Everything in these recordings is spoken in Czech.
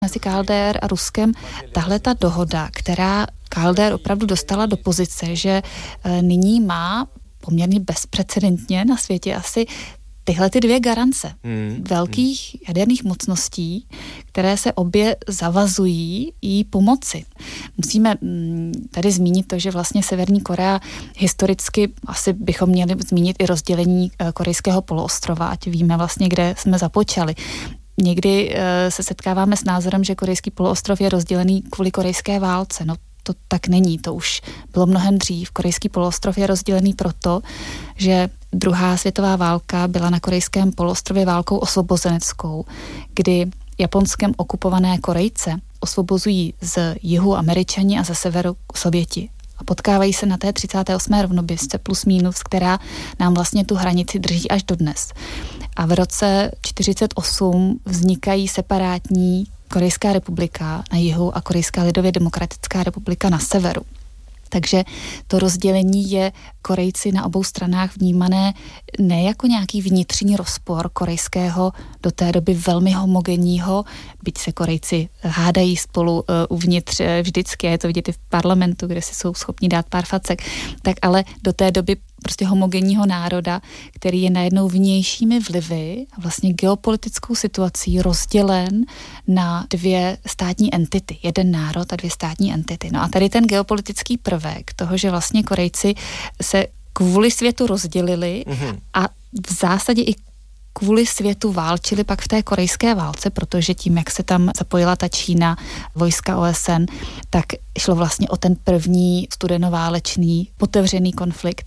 mezi KLDR a Ruskem. Tahle ta dohoda, která KLDR opravdu dostala do pozice, že nyní má poměrně bezprecedentně na světě asi tyhle ty dvě garance velkých jaderných mocností, které se obě zavazují jí pomoci. Musíme tady zmínit to, že vlastně Severní Korea historicky asi bychom měli zmínit i rozdělení korejského poloostrova, ať víme vlastně, kde jsme započali. Někdy se setkáváme s názorem, že korejský poloostrov je rozdělený kvůli korejské válce. No to tak není, to už bylo mnohem dřív. Korejský poloostrov je rozdělený proto, že druhá světová válka byla na korejském poloostrově válkou osvobozeneckou, kdy Japonskem okupované Korejce osvobozují z jihu Američani a ze severu Sověti. A potkávají se na té 38. rovnoběžce plus minus, která nám vlastně tu hranici drží až dodnes. A v roce 1948 vznikají separátní Korejská republika na jihu a Korejská lidově demokratická republika na severu. Takže to rozdělení je Korejci na obou stranách vnímané ne jako nějaký vnitřní rozpor korejského do té doby velmi homogenního, byť se Korejci hádají spolu uvnitř vždycky, a je to vidět i v parlamentu, kde si jsou schopni dát pár facek, tak ale do té doby prostě homogenního národa, který je najednou vnějšími vlivy a vlastně geopolitickou situací rozdělen na dvě státní entity. Jeden národ a dvě státní entity. No a tady ten geopolitický prvek toho, že vlastně Korejci se kvůli světu rozdělili a v zásadě i kvůli světu válčili pak v té korejské válce, protože tím, jak se tam zapojila ta Čína, vojska OSN, tak šlo vlastně o ten první studenoválečný otevřený konflikt.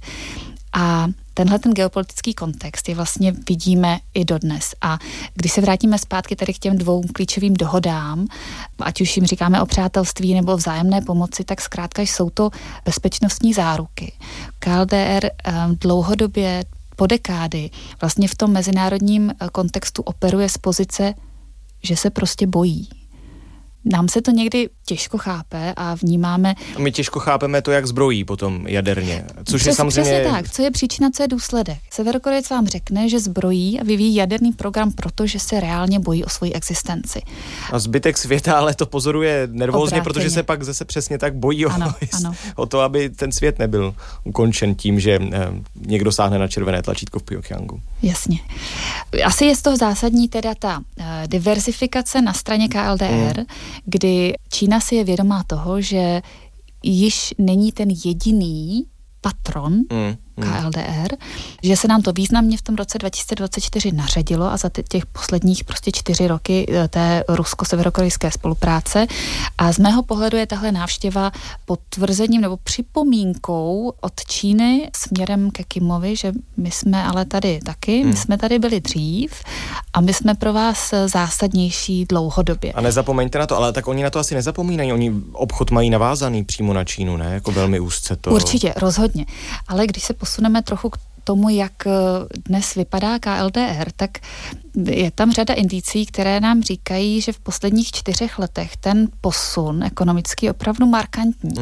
A tenhle ten geopolitický kontext je vlastně vidíme i dodnes. A když se vrátíme zpátky tady k těm dvou klíčovým dohodám, ať už jim říkáme o přátelství nebo vzájemné pomoci, tak zkrátka jsou to bezpečnostní záruky. KLDR dlouhodobě po dekády vlastně v tom mezinárodním kontextu operuje z pozice, že se prostě bojí. Nám se to někdy těžko chápe a vnímáme... My těžko chápeme to, jak zbrojí potom jaderně, což je samozřejmě... Přesně tak, co je příčina, co je důsledek. Severokorejec vám řekne, že zbrojí a vyvíjí jaderný program, protože se reálně bojí o svoji existenci. A zbytek světa ale to pozoruje nervózně, Obráceně. protože se pak zase přesně tak bojí ano. o to, aby ten svět nebyl ukončen tím, že někdo sáhne na červené tlačítko v Pchjongjangu. Jasně. Asi je z toho zásadní teda ta diversifikace na straně KLDR, kdy Čína si je vědomá toho, že již není ten jediný patron KLDR, že se nám to významně v tom roce 2024 naředilo a za těch posledních prostě 4 roky té rusko-severokorejské spolupráce. A z mého pohledu je tahle návštěva potvrzením nebo připomínkou od Číny směrem ke Kimovi, že my jsme ale tady taky, my jsme tady byli dřív a my jsme pro vás zásadnější dlouhodobě. A nezapomeňte na to, ale tak oni na to asi nezapomínají, oni obchod mají navázaný přímo na Čínu, ne? Jako velmi úzce to. Určitě, rozhodně. Ale když se posuneme trochu k tomu, jak dnes vypadá KLDR, tak je tam řada indicí, které nám říkají, že v posledních 4 letech ten posun ekonomický je opravdu markantní.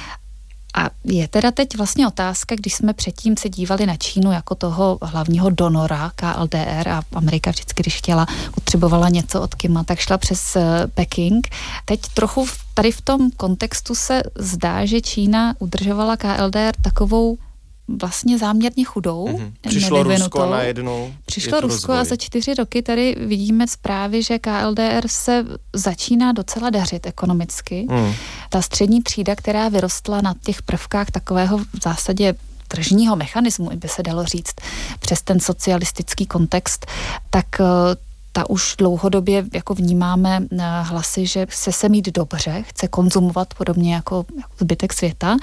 A je teda teď vlastně otázka, když jsme předtím se dívali na Čínu jako toho hlavního donora KLDR a Amerika vždycky, když potřebovala něco od Kima, tak šla přes Peking. Teď trochu tady v tom kontextu se zdá, že Čína udržovala KLDR takovou vlastně záměrně chudou. Přišlo Rusko najednou. Přišlo Rusko a za 4 roky tady vidíme zprávy, že KLDR se začíná docela dařit ekonomicky. Ta střední třída, která vyrostla na těch prvkách takového v zásadě tržního mechanismu, by se dalo říct, přes ten socialistický kontext, tak ta už dlouhodobě jako vnímáme hlasy, že se mít dobře, chce konzumovat podobně jako zbytek světa.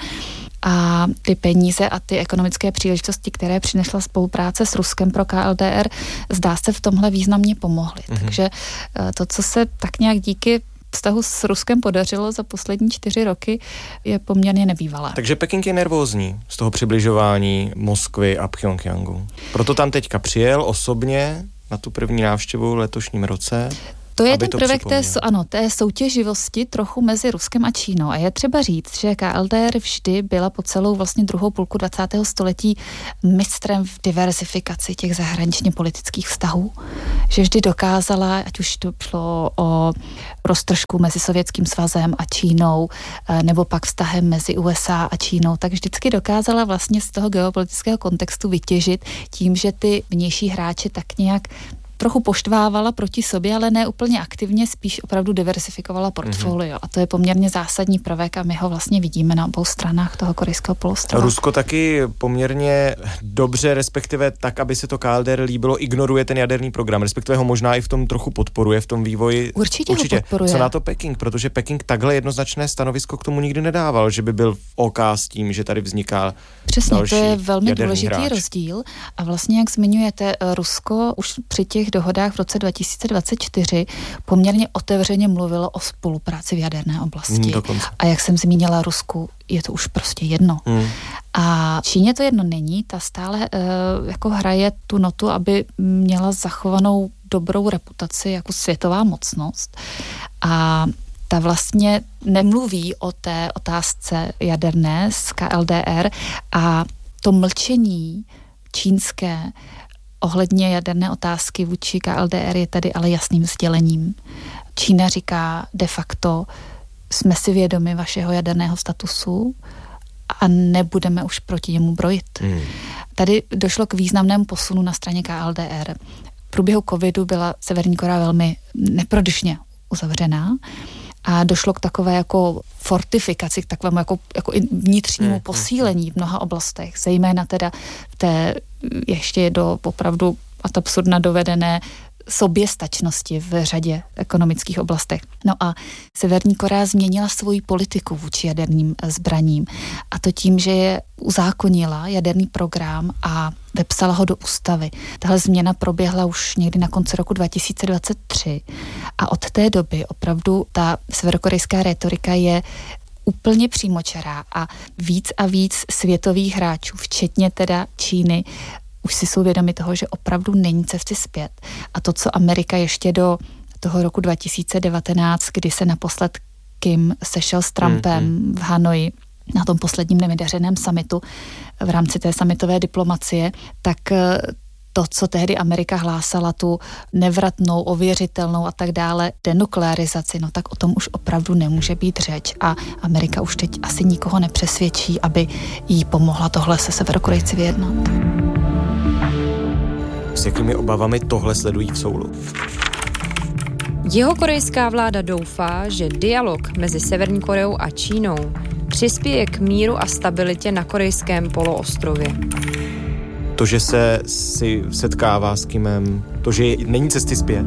A ty peníze a ty ekonomické příležitosti, které přinesla spolupráce s Ruskem pro KLDR, zdá se v tomhle významně pomohly. Takže to, co se tak nějak díky vztahu s Ruskem podařilo za poslední 4 roky, je poměrně nebývalé. Takže Peking je nervózní z toho přibližování Moskvy a Pchjongjangu. Proto tam teďka přijel osobně na tu první návštěvu v letošním roce. To je ten prvek té soutěživosti trochu mezi Ruskem a Čínou. A je třeba říct, že KLDR vždy byla po celou vlastně druhou půlku 20. století mistrem v diverzifikaci těch zahraničně politických vztahů. Že vždy dokázala, ať už to šlo o roztržku mezi Sovětským svazem a Čínou, nebo pak vztahem mezi USA a Čínou, tak vždycky dokázala vlastně z toho geopolitického kontextu vytěžit tím, že ty vnější hráče tak nějak trochu poštvávala proti sobě, ale ne úplně aktivně, spíš opravdu diversifikovala portfolio. A to je poměrně zásadní prvek a my ho vlastně vidíme na obou stranách toho korejského poloostrova. Rusko taky poměrně dobře, respektive tak, aby se to KLDR líbilo, ignoruje ten jaderný program, respektive ho možná i v tom trochu podporuje, v tom vývoji. Určitě ho podporuje. Co na to Peking? Protože Peking takhle jednoznačné stanovisko k tomu nikdy nedával, že by byl v OK s tím, že tady vzniká Přesně, další to je velmi důležitý hráč. Rozdíl. A vlastně, jak zmiňujete, Rusko už při těch dohodách v roce 2024 poměrně otevřeně mluvilo o spolupráci v jaderné oblasti. A jak jsem zmínila, Rusku je to už prostě jedno. A Číně to jedno není, ta stále jako hraje tu notu, aby měla zachovanou dobrou reputaci jako světová mocnost. A ta vlastně nemluví o té otázce jaderné z KLDR a to mlčení čínské ohledně jaderné otázky vůči KLDR je tady ale jasným sdělením. Čína říká de facto, jsme si vědomi vašeho jaderného statusu a nebudeme už proti němu brojit. Tady došlo k významnému posunu na straně KLDR. V průběhu covidu byla Severní Korea velmi neprodyšně uzavřená a došlo k takové jako fortifikaci, k takovému jako vnitřnímu posílení v mnoha oblastech, zejména teda v té ještě do opravdu ad absurdna dovedené soběstačnosti v řadě ekonomických oblastech. No a Severní Korea změnila svoji politiku vůči jaderným zbraním a to tím, že je uzákonila jaderný program a vepsala ho do ústavy. Tahle změna proběhla už někdy na konci roku 2023 a od té doby opravdu ta severokorejská rétorika je úplně přímočará a víc světových hráčů, včetně teda Číny, už si jsou vědomi toho, že opravdu není cesty zpět. A to, co Amerika ještě do toho roku 2019, kdy se naposled Kim sešel s Trumpem v Hanoji na tom posledním nevydařeném summitu v rámci té summitové diplomacie, tak to, co tehdy Amerika hlásala, tu nevratnou, ověřitelnou a tak dále denuklearizaci, no tak o tom už opravdu nemůže být řeč a Amerika už teď asi nikoho nepřesvědčí, aby jí pomohla tohle se Severokorejci vyjednat. S jakými obavami tohle sledují v Soulu? Jihokorejská vláda doufá, že dialog mezi Severní Koreou a Čínou přispěje k míru a stabilitě na korejském poloostrově. To, že se si setkává s Kimem, to, že není cesty zpět.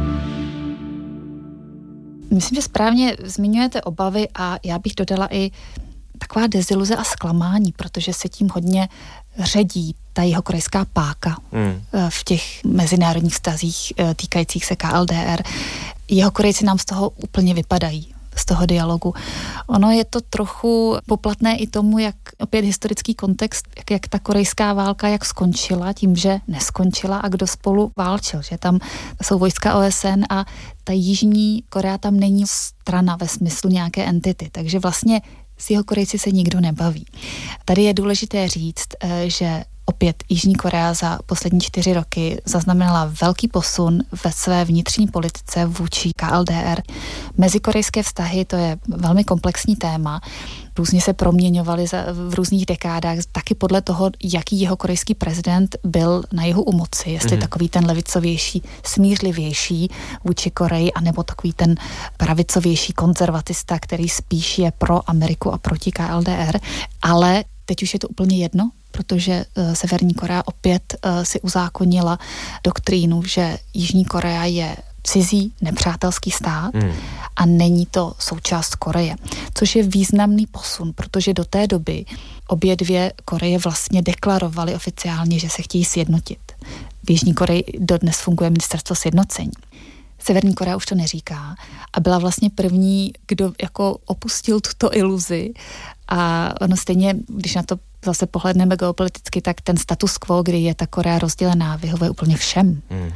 Myslím, že správně zmiňujete obavy a já bych dodala i taková deziluze a zklamání, protože se tím hodně ředí ta jihokorejská páka v těch mezinárodních vztazích týkajících se KLDR. Jihokorejci nám z toho úplně vypadají, z toho dialogu. Ono je to trochu poplatné i tomu, jak opět historický kontext, jak ta korejská válka, jak skončila, tím, že neskončila a kdo spolu válčil, že tam jsou vojska OSN a ta Jižní Korea tam není strana ve smyslu nějaké entity, takže vlastně s Jihokorejci se nikdo nebaví. Tady je důležité říct, že opět Jižní Korea za poslední 4 roky zaznamenala velký posun ve své vnitřní politice vůči KLDR. Mezikorejské vztahy, to je velmi komplexní téma, různě se proměňovaly v různých dekádách, taky podle toho, jaký jihokorejský prezident byl na jihu u moci, jestli takový ten levicovější, smířlivější vůči Koreji, anebo takový ten pravicovější konzervatista, který spíš je pro Ameriku a proti KLDR, ale teď už je to úplně jedno, protože Severní Korea opět si uzákonila doktrínu, že Jižní Korea je cizí, nepřátelský stát a není to součást Koreje. Což je významný posun, protože do té doby obě dvě Koreje vlastně deklarovaly oficiálně, že se chtějí sjednotit. V Jižní Koreji dodnes funguje ministerstvo sjednocení. Severní Korea už to neříká a byla vlastně první, kdo jako opustil tuto iluzi a ono stejně, když na to zase pohledneme geopoliticky, tak ten status quo, kdy je ta Korea rozdělená, vyhovuje úplně všem.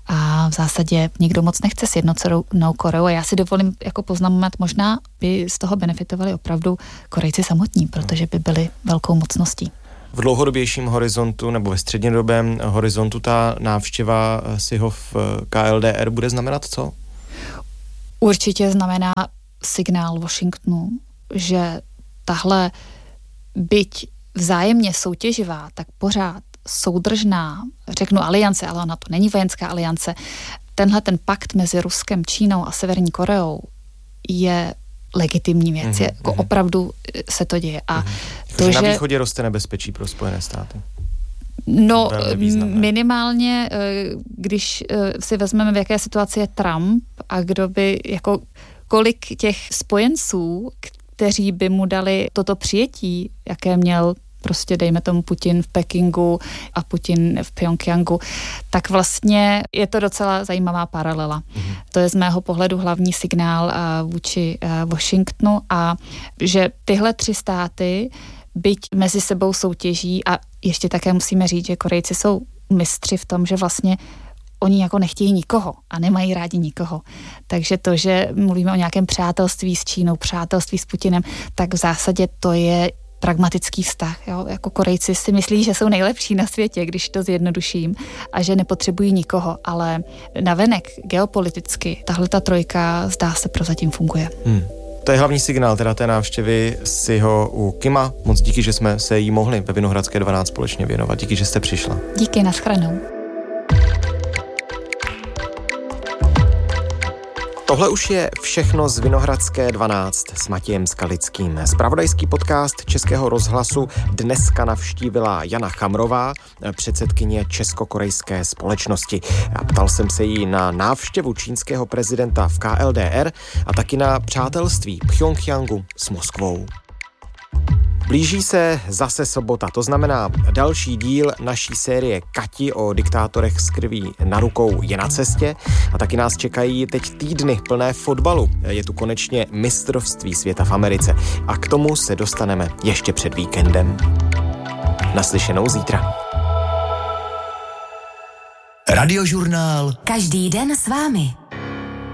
a v zásadě nikdo moc nechce sjednocenou Koreu a já si dovolím jako poznamenat, možná by z toho benefitovali opravdu Korejci samotní, protože by byli velkou mocností. V dlouhodobějším horizontu nebo ve střednědobém horizontu ta návštěva Siho v KLDR bude znamenat co? Určitě znamená signál Washingtonu, že tahle byť vzájemně soutěživá, tak pořád soudržná, řeknu aliance, ale ona to není vojenská aliance, tenhle ten pakt mezi Ruskem, Čínou a Severní Koreou je legitimní věc, jako opravdu se to děje. A to, že na východě roste nebezpečí pro Spojené státy. No, minimálně, když si vezmeme, v jaké situaci je Trump a kdo by, jako kolik těch spojenců, kteří by mu dali toto přijetí, jaké měl prostě dejme tomu Putin v Pekingu a Putin v Pjongjangu, tak vlastně je to docela zajímavá paralela. To je z mého pohledu hlavní signál vůči Washingtonu a že tyhle 3 státy byť mezi sebou soutěží a ještě také musíme říct, že Korejci jsou mistři v tom, že vlastně oni jako nechtějí nikoho a nemají rádi nikoho. Takže to, že mluvíme o nějakém přátelství s Čínou, přátelství s Putinem, tak v zásadě to je pragmatický vztah. Jo? Jako Korejci si myslí, že jsou nejlepší na světě, když to zjednoduším, a že nepotřebují nikoho, ale navenek geopoliticky tahle ta trojka zdá se prozatím funguje. To je hlavní signál teda té návštěvy Siho u Kima. Moc díky, že jsme se jí mohli ve Vinohradské 12 společně věnovat. Díky, že jste přišla. Díky, nashledanou. Tohle už je všechno z Vinohradské 12 s Matějem Skalickým. Zpravodajský podcast Českého rozhlasu dneska navštívila Jana Chamrová, předsedkyně Česko-korejské společnosti. A ptal jsem se jí na návštěvu čínského prezidenta v KLDR a taky na přátelství Pchjongjangu s Moskvou. Blíží se zase sobota, to znamená další díl naší série Kati o diktátorech s krví na rukou je na cestě a taky nás čekají teď týdny plné fotbalu. Je tu konečně mistrovství světa v Americe a k tomu se dostaneme ještě před víkendem. Naslyšenou zítra. Radiožurnál. Každý den s vámi.